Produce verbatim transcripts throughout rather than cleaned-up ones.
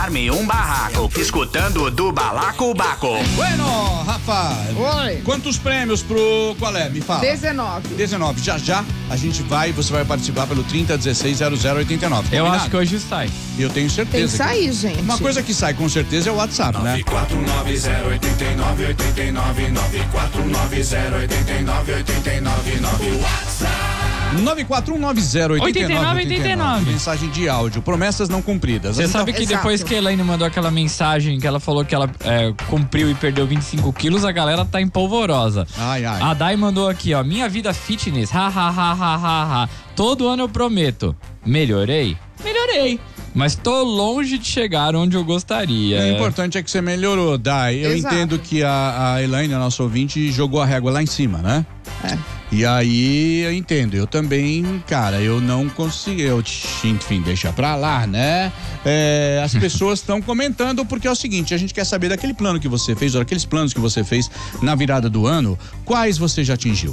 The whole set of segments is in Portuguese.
arme um barraco, escutando do Balacobaco. Bueno, Rafa. Oi. Quantos prêmios pro... Qual é? Me fala. dezenove. dezenove. Já já a gente vai, você vai participar pelo trinta dezesseis zero zero oitenta e nove. Eu Combinado? acho que hoje sai. Eu tenho Tem certeza. que sair, gente. Uma coisa que sai com certeza é o WhatsApp, né? nove quatro nove zero oito nove oito nove nove quatro nove zero oito nove oito nove nove WhatsApp nove quatro um nove zero oito nove oito nove. Mensagem de áudio. Promessas não cumpridas. Você sabe que Exato. depois que a Elaine mandou aquela mensagem que ela falou que ela é, cumpriu e perdeu vinte e cinco quilos, a galera tá empolvorosa. Ai, ai. A Dai mandou aqui, ó. Minha vida fitness, ha, ha, ha, ha, ha, ha. Todo ano eu prometo. Melhorei? Melhorei. Mas tô longe de chegar onde eu gostaria. O importante é que você melhorou, Dai. Eu Exato. entendo que a, a Elaine, a nossa ouvinte, jogou a régua lá em cima, né? É. E aí, eu entendo, eu também, cara, eu não consigo, eu, enfim, deixa pra lá, né? É, as pessoas estão comentando porque é o seguinte, a gente quer saber daquele plano que você fez, ou daqueles planos que você fez na virada do ano, quais você já atingiu?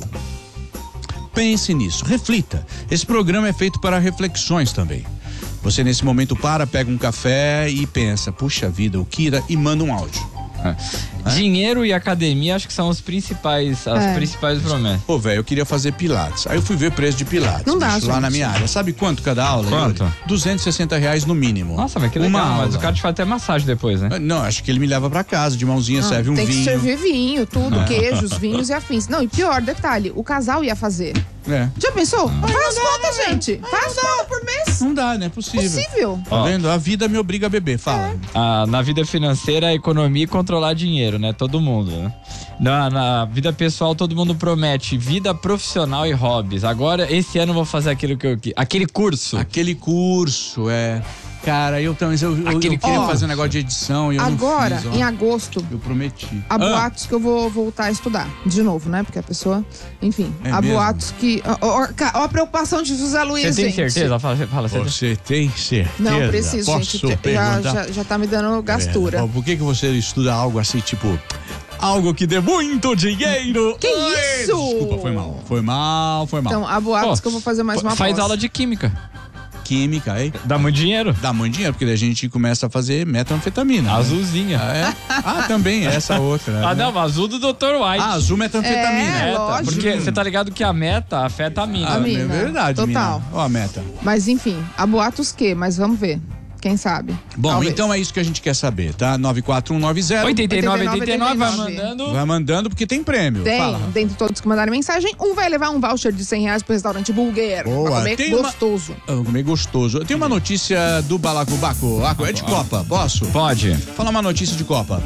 Pense nisso, reflita. Esse programa é feito para reflexões também. Você nesse momento para, pega um café e pensa, puxa vida, o que irá, e manda um áudio. Dinheiro e academia acho que são os principais, as É. principais promessas. Pô, velho, eu queria fazer pilates. Aí eu fui ver preço de pilates. Não dá, bicho, lá gente. na minha área. Sabe quanto cada aula? Quanto? Yuri? duzentos e sessenta reais no mínimo. Nossa, mas que legal. Uma aula. Mas o cara te faz até massagem depois, né? Não, acho que ele me leva pra casa, de mãozinha, Não, serve um tem vinho. que servir vinho, tudo, queijos, vinhos e afins. Não, e pior, detalhe, o casal ia fazer. É. Já pensou? Faz conta, gente. Faz conta por mês. Não dá, né? É possível. Possível. Tá vendo? A vida me obriga a beber. Fala. Ah, na vida financeira, a economia e controlar dinheiro, né? Todo mundo, né? Na, na vida pessoal, todo mundo promete vida profissional e hobbies. Agora, esse ano eu vou fazer aquilo que eu... Aquele curso. Aquele curso, é... Cara, eu também eu, eu, eu Aquele queria ó, fazer um negócio de edição e eu Agora, não fiz, ó. em agosto, Eu prometi. há Ah, boatos que eu vou voltar a estudar. De novo, né? Porque a pessoa... Enfim, É há mesmo? boatos que... Ó, ó, ó a preocupação de José Luiz, Você tem gente. certeza? Fala, fala você tem- Você tem certeza? Não, preciso, Posso gente. Já, perguntar? já, já tá me dando gastura. É, ó, por que que você estuda algo assim, tipo... Algo que dê muito dinheiro? Que Ai, isso? Desculpa, foi mal. Foi mal, foi mal. Então, há boatos Pô, que eu vou fazer mais uma Faz pós. aula de química. Química, hein? Dá muito dinheiro. Dá muito dinheiro, porque daí a gente começa a fazer metanfetamina. né? Azulzinha. Ah, é? Ah, também, essa outra. Ah, né? não, azul do doutor White. Ah, azul metanfetamina. É, Meta, lógico. porque você tá ligado que a meta afeta a mina. Ah, mina. é verdade, Total. mina. Ó a meta. Mas enfim, há boatos que, mas vamos ver. Quem sabe? Bom, Talvez. então é isso que a gente quer saber, tá? nove quatro um nove zero. oitenta e nove, oitenta e nove, vai oitenta e nove. mandando. Vai mandando porque tem prêmio. Tem, Fala. dentre todos que mandarem mensagem, um vai levar um voucher de cem reais pro restaurante Bulguer. Boa. Pra comer Tem uma- gostoso. Ah, comer gostoso. Eu tenho uma notícia do Balacobaco. Ah, É de Copa, posso? Pode. Falar uma notícia de Copa.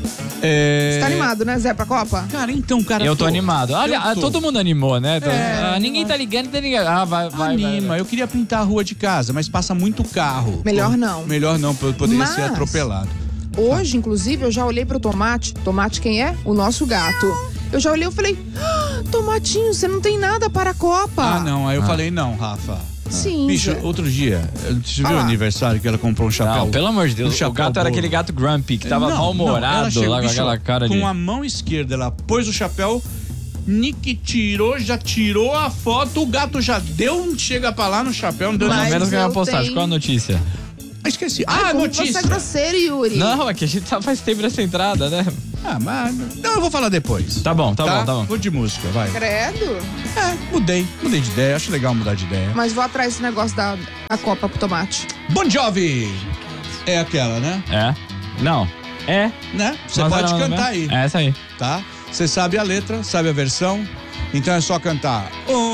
É... Você tá animado, né, Zé, pra Copa? Cara, então, cara. Eu tô animado. Olha, Eu tô. todo mundo animou, né? Tô- É. ah, ninguém tá ligando, tá ligando. Ah, vai, vai, vai, Anima. vai. Eu queria pintar a rua de casa, mas passa muito carro. Melhor Pô, não. Melhor não, eu poderia Mas- ser atropelado. Hoje, inclusive, eu já olhei pro Tomate. Tomate quem é? O nosso gato. Eu já olhei e falei, ah, Tomatinho, você não tem nada para a Copa. Ah, não. Aí eu falei, não, Rafa. Sim, Bicho, Zé. outro dia, você viu Ah o lá. aniversário que ela comprou um chapéu? Não, pelo amor de Um Deus, o chapéu gato era bolo. aquele gato grumpy que tava Não, não, ela mal-humorado chegou, lá com bicho, aquela cara com de... a mão esquerda, ela pôs o chapéu, Nick tirou, já tirou a foto, o gato já deu um chega pra lá no chapéu, não deu Pelo Mas nada. menos ganhou a eu postagem. tenho- Qual a notícia? Ah, esqueci. Ai, Ah, como notícia. Você é grosseiro, Yuri. Não, é que a gente tá faz tempo nessa entrada, né? Ah, mas... Não, eu vou falar depois. Tá bom, tá, bom, tá bom. Vou de música, vai. Credo. É, mudei. Mudei de ideia, acho legal mudar de ideia. Mas vou atrás desse negócio da a Copa pro Tomate. Bon Jovi! É aquela, né? É? Não. É? Né? Você Nós pode éramos, cantar né? aí, É essa aí. tá? Você sabe a letra, sabe a versão, então é só cantar. Um,